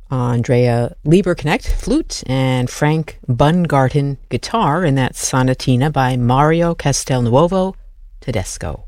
Andrea Lieberknecht, flute, and Frank Bungarten, guitar, in that Sonatina by Mario Castelnuovo Tedesco.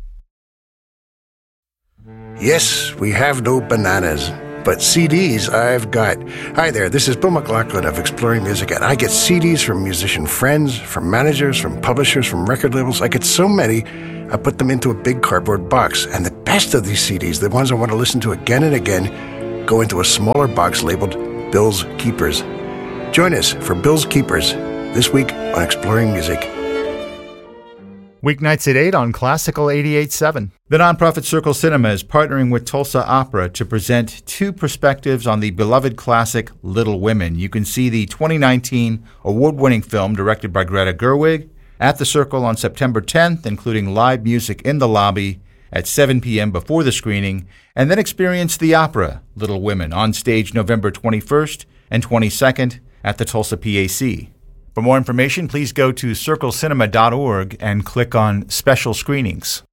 Yes, we have no bananas, but CDs I've got. Hi there, this is Bill McLaughlin of Exploring Music, and I get CDs from musician friends, from managers, from publishers, from record labels. I get so many, I put them into a big cardboard box. And the best of these CDs, the ones I want to listen to again and again, go into a smaller box labeled Bill's Keepers. Join us for Bill's Keepers this week on Exploring Music. Weeknights at 8 on Classical 88.7. The nonprofit Circle Cinema is partnering with Tulsa Opera to present two perspectives on the beloved classic Little Women. You can see the 2019 award-winning film directed by Greta Gerwig at the Circle on September 10th, including live music in the lobby at 7 p.m. before the screening, and then experience the opera Little Women on stage November 21st and 22nd at the Tulsa PAC. For more information, please go to circlecinema.org and click on Special Screenings.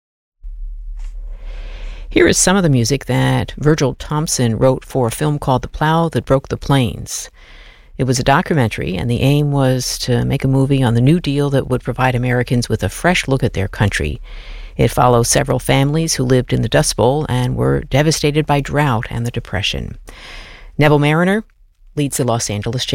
Here is some of the music that Virgil Thompson wrote for a film called The Plow That Broke the Plains. It was a documentary, and the aim was to make a movie on the New Deal that would provide Americans with a fresh look at their country. It follows several families who lived in the Dust Bowl and were devastated by drought and the Depression. Neville Mariner leads the Los Angeles Chamber